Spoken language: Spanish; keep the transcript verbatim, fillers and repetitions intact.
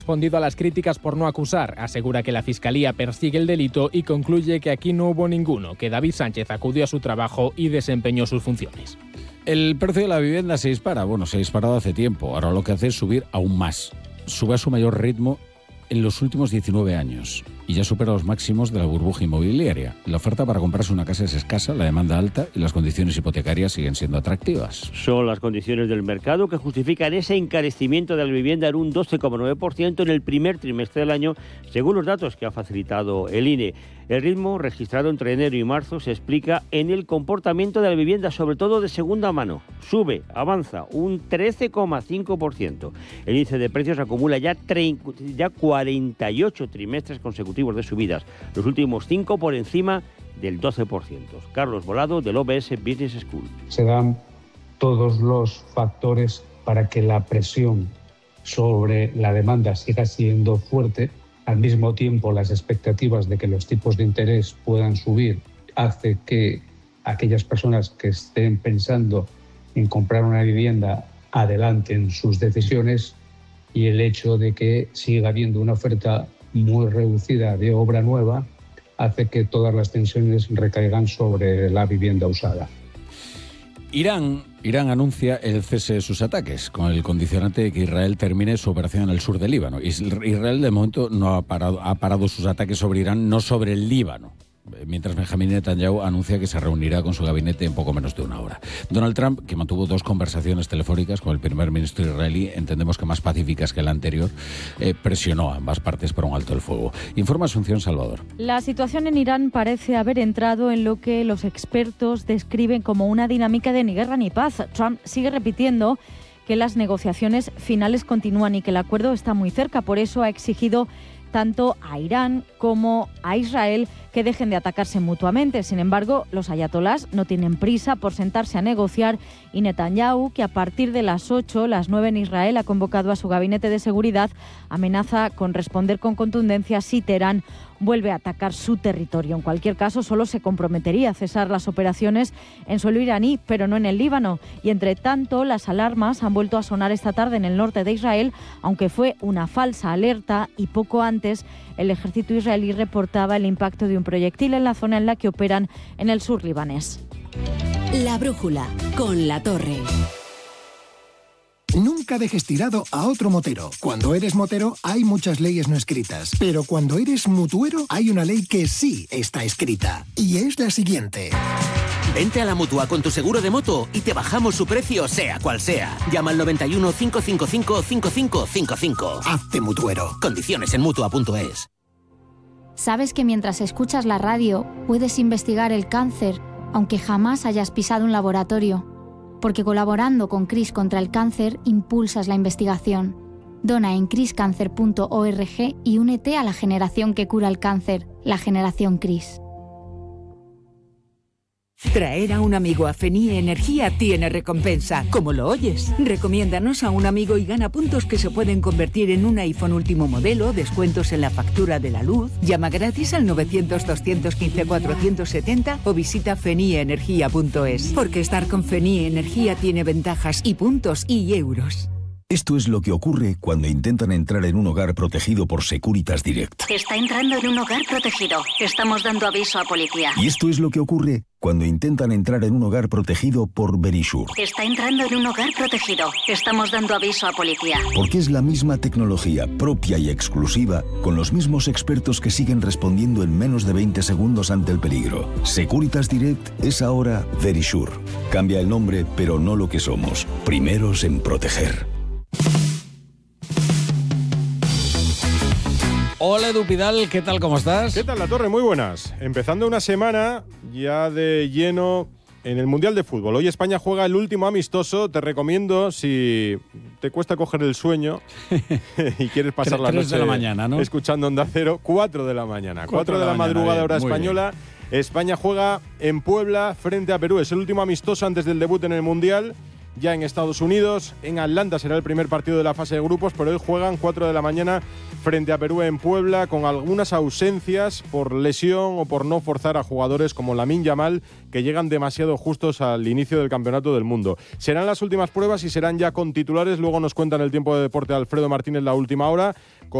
respondido a las críticas por no acusar, asegura que la Fiscalía persigue el delito y concluye que aquí no hubo ninguno, que David Sánchez acudió a su trabajo y desempeñó sus funciones. El precio de la vivienda se dispara, bueno, se ha disparado hace tiempo, ahora lo que hace es subir aún más. Sube a su mayor ritmo en los últimos diecinueve años y ya supera los máximos de la burbuja inmobiliaria. La oferta para comprarse una casa es escasa, la demanda alta y las condiciones hipotecarias siguen siendo atractivas. Son las condiciones del mercado que justifican ese encarecimiento de la vivienda en un doce coma nueve por ciento en el primer trimestre del año, según los datos que ha facilitado el I N E. El ritmo registrado entre enero y marzo se explica en el comportamiento de la vivienda, sobre todo de segunda mano. Sube, avanza un trece coma cinco por ciento. El índice de precios acumula ya, ya cuarenta y ocho trimestres consecutivos de subidas, los últimos cinco por encima del doce por ciento. Carlos Volado, del O B S Business School. Se dan todos los factores para que la presión sobre la demanda siga siendo fuerte. Al mismo tiempo, las expectativas de que los tipos de interés puedan subir hace que aquellas personas que estén pensando en comprar una vivienda adelanten sus decisiones, y el hecho de que siga habiendo una oferta muy reducida de obra nueva hace que todas las tensiones recaigan sobre la vivienda usada. Irán, Irán anuncia el cese de sus ataques, con el condicionante de que Israel termine su operación en el sur del Líbano. Israel de momento no ha parado, ha parado sus ataques sobre Irán, no sobre el Líbano, mientras Benjamín Netanyahu anuncia que se reunirá con su gabinete en poco menos de una hora. Donald Trump, que mantuvo dos conversaciones telefónicas con el primer ministro israelí, entendemos que más pacíficas que la anterior, eh, presionó a ambas partes por un alto el fuego. Informa Asunción Salvador. La situación en Irán parece haber entrado en lo que los expertos describen como una dinámica de ni guerra ni paz. Trump sigue repitiendo que las negociaciones finales continúan y que el acuerdo está muy cerca. Por eso ha exigido tanto a Irán como a Israel que dejen de atacarse mutuamente. Sin embargo, los ayatolás no tienen prisa por sentarse a negociar y Netanyahu, que a partir de las ocho, las nueve en Israel, ha convocado a su gabinete de seguridad, amenaza con responder con contundencia si Teherán vuelve a atacar su territorio. En cualquier caso, solo se comprometería a cesar las operaciones en suelo iraní, pero no en el Líbano. Y entre tanto, las alarmas han vuelto a sonar esta tarde en el norte de Israel, aunque fue una falsa alerta y poco antes el ejército israelí reportaba el impacto de un proyectil en la zona en la que operan en el sur libanés. La brújula, con La Torre. Nunca dejes tirado a otro motero. Cuando eres motero hay muchas leyes no escritas, pero cuando eres mutuero hay una ley que sí está escrita, y es la siguiente. Vente a la Mutua con tu seguro de moto y te bajamos su precio sea cual sea. Llama al noventa y uno, cinco cinco cinco, cinco cinco cinco cinco. Hazte mutuero. Condiciones en mutua punto es. ¿Sabes que mientras escuchas la radio puedes investigar el cáncer, aunque jamás hayas pisado un laboratorio? Porque colaborando con CRIS contra el cáncer impulsas la investigación. Dona en cris cáncer punto org y únete a la generación que cura el cáncer, la generación CRIS. Traer a un amigo a Fenie Energía tiene recompensa, como lo oyes. Recomiéndanos a un amigo y gana puntos que se pueden convertir en un iPhone último modelo, descuentos en la factura de la luz. Llama gratis al novecientos, doscientos quince, cuatrocientos setenta o visita fenie energía punto es. Porque estar con Fenie Energía tiene ventajas y puntos y euros. Esto es lo que ocurre cuando intentan entrar en un hogar protegido por Securitas Direct. Está entrando en un hogar protegido. Estamos dando aviso a policía. Y esto es lo que ocurre cuando intentan entrar en un hogar protegido por Verisure. Está entrando en un hogar protegido. Estamos dando aviso a policía. Porque es la misma tecnología propia y exclusiva, con los mismos expertos que siguen respondiendo en menos de veinte segundos ante el peligro. Securitas Direct es ahora Verisure. Cambia el nombre, pero no lo que somos. Primeros en proteger. Hola Edu Pidal, ¿qué tal? ¿Cómo estás? ¿Qué tal, La Torre? Muy buenas. Empezando una semana ya de lleno en el Mundial de Fútbol. Hoy España juega el último amistoso. Te recomiendo, si te cuesta coger el sueño y quieres pasar la noche de la mañana, ¿no? escuchando Onda Cero, cuatro de la mañana. cuatro de la madrugada, hora española. España juega en Puebla frente a Perú. Es el último amistoso antes del debut en el Mundial. Ya en Estados Unidos, en Atlanta será el primer partido de la fase de grupos, pero hoy juegan cuatro de la mañana frente a Perú en Puebla, con algunas ausencias por lesión o por no forzar a jugadores como Lamine Yamal, que llegan demasiado justos al inicio del Campeonato del Mundo. Serán las últimas pruebas y serán ya con titulares. Luego nos cuentan el tiempo de deporte Alfredo Martínez la última hora.